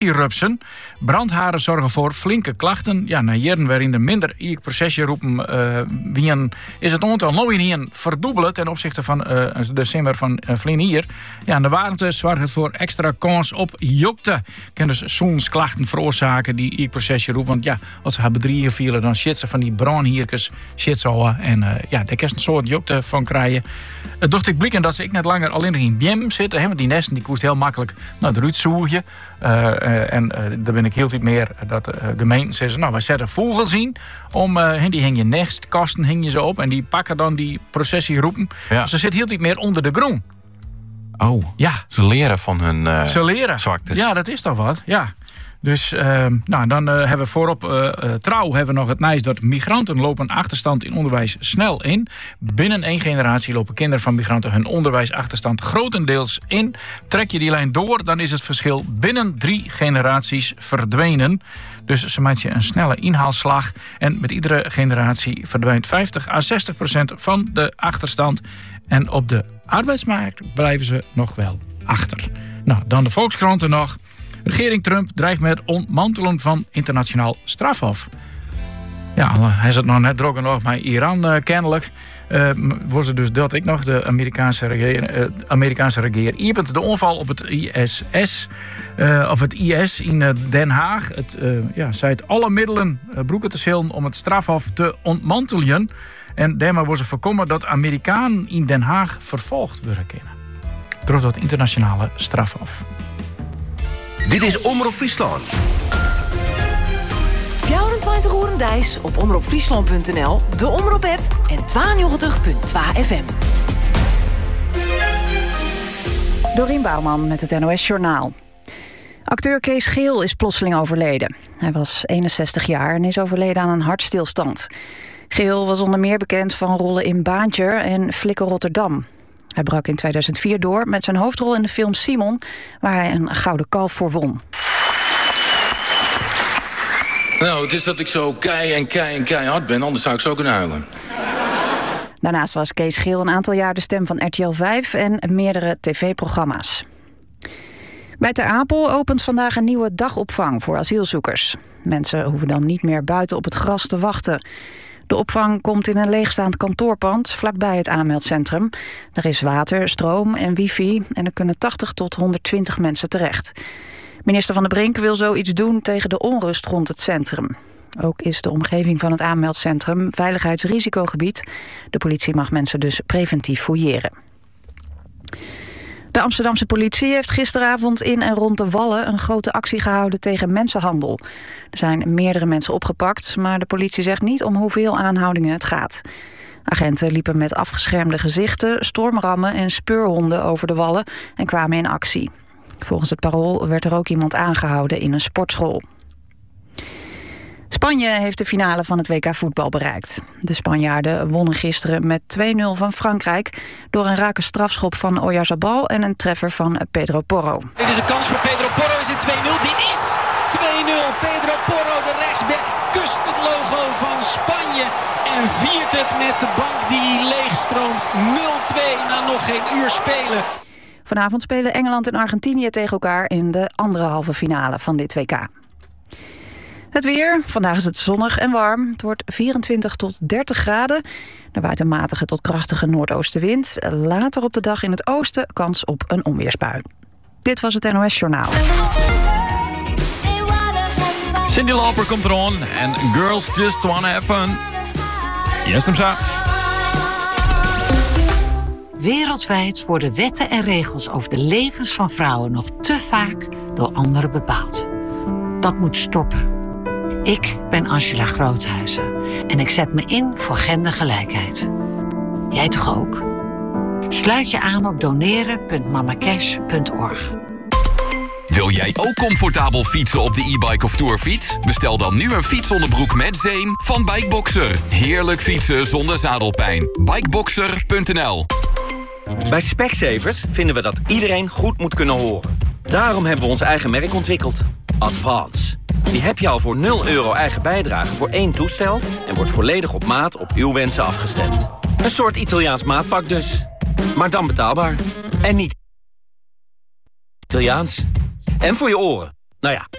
rupsen. Brandharen zorgen voor flinke klachten. Ja, na jaren waarin er minder procesje roepen is het aantal nou in verdubbeld ten opzichte van december van verleden jaar. Ja, en de warmte zorgt voor extra kans op jokte. Kan dus soms klachten veroorzaken die procesje roepen. Want ja, als ze haar bedrijven vielen, dan shit ze van die brandhierkes shit zo. En daar kan je een soort jokte van krijgen. Dacht ik blikken dat ze ik net langer alleen in Biem zitten. Hè, want die nesten die koest heel makkelijk naar de ruut zoeken. Daar ben ik heel tijd meer dat de gemeenten zeggen, nou, wij zetten vogels in om die hang je nestkasten hang je ze op en die pakken dan die processie roepen. Ja. Ze zitten heel tijd meer onder de grond. Oh, ja. Ze leren van hun zwaktes. Ja, dat is toch wat, ja. Dus dan hebben we voorop trouw hebben we nog het nieuws dat migranten lopen achterstand in onderwijs snel in. Binnen 1 generatie lopen kinderen van migranten hun onderwijsachterstand grotendeels in. Trek je die lijn door, dan is het verschil binnen 3 generaties verdwenen. Dus ze maakt je een snelle inhaalslag. En met iedere generatie verdwijnt 50 à 60% van de achterstand. En op de arbeidsmarkt blijven ze nog wel achter. Nou, dan de Volkskranten nog. Regering Trump dreigt met ontmantelen van internationaal strafhof. Ja, hij zit nog net droger nog bij Iran kennelijk. Was het dus dat ik nog de Amerikaanse regering iepent de onval op het ISS of het IS in Den Haag. Het zei het alle middelen broeken te zullen om het strafhof te ontmantelen. En daarmee wordt ze voorkomen dat Amerikanen in Den Haag vervolgd worden kunnen. Door dat internationale strafhof. Dit is Omroep Friesland. 24 uur Dijs op omroepfriesland.nl, de Omroep-app en 92.2 FM. Dorien Bouwman met het NOS Journaal. Acteur Kees Geel is plotseling overleden. Hij was 61 jaar en is overleden aan een hartstilstand. Geel was onder meer bekend van rollen in Baantjer en Flikker Rotterdam. Hij brak in 2004 door met zijn hoofdrol in de film Simon, waar hij een gouden kalf voor won. Nou, het is dat ik zo keihard ben, anders zou ik zo kunnen huilen. Daarnaast was Kees Geel een aantal jaar de stem van RTL 5 en meerdere tv-programma's. Bij Ter Apel opent vandaag een nieuwe dagopvang voor asielzoekers. Mensen hoeven dan niet meer buiten op het gras te wachten. De opvang komt in een leegstaand kantoorpand vlakbij het aanmeldcentrum. Er is water, stroom en wifi en er kunnen 80 tot 120 mensen terecht. Minister Van der Brink wil zoiets doen tegen de onrust rond het centrum. Ook is de omgeving van het aanmeldcentrum veiligheidsrisicogebied. De politie mag mensen dus preventief fouilleren. De Amsterdamse politie heeft gisteravond in en rond de Wallen een grote actie gehouden tegen mensenhandel. Er zijn meerdere mensen opgepakt, maar de politie zegt niet om hoeveel aanhoudingen het gaat. Agenten liepen met afgeschermde gezichten, stormrammen en speurhonden over de Wallen en kwamen in actie. Volgens het Parool werd er ook iemand aangehouden in een sportschool. Spanje heeft de finale van het WK voetbal bereikt. De Spanjaarden wonnen gisteren met 2-0 van Frankrijk door een rake strafschop van Oyarzabal en een treffer van Pedro Porro. Dit is een kans voor Pedro Porro, is het 2-0? Dit is 2-0. Pedro Porro, de rechtsback, kust het logo van Spanje en viert het met de bank die leegstroomt. 0-2 na nog geen uur spelen. Vanavond spelen Engeland en Argentinië tegen elkaar in de andere halve finale van dit WK. Het weer. Vandaag is het zonnig en warm. Het wordt 24 tot 30 graden. Er waait een matige tot krachtige noordoostenwind. Later op de dag in het oosten kans op een onweersbui. Dit was het NOS Journaal. Cyndi Lauper komt eraan en Girls Just Wanna Have Fun. Yes, hem zo. Wereldwijd worden wetten en regels over de levens van vrouwen nog te vaak door anderen bepaald. Dat moet stoppen. Ik ben Angela Groothuizen en ik zet me in voor gendergelijkheid. Jij toch ook? Sluit je aan op doneren.mamacash.org. Wil jij ook comfortabel fietsen op de e-bike of tourfiets? Bestel dan nu een fietsonderbroek met zeem van Bikeboxer. Heerlijk fietsen zonder zadelpijn. Bikeboxer.nl. Bij Specsavers vinden we dat iedereen goed moet kunnen horen. Daarom hebben we ons eigen merk ontwikkeld. Advance. Die heb je al voor €0 eigen bijdrage voor 1 toestel en wordt volledig op maat op uw wensen afgestemd. Een soort Italiaans maatpak dus. Maar dan betaalbaar. En niet Italiaans. En voor je oren. Nou ja,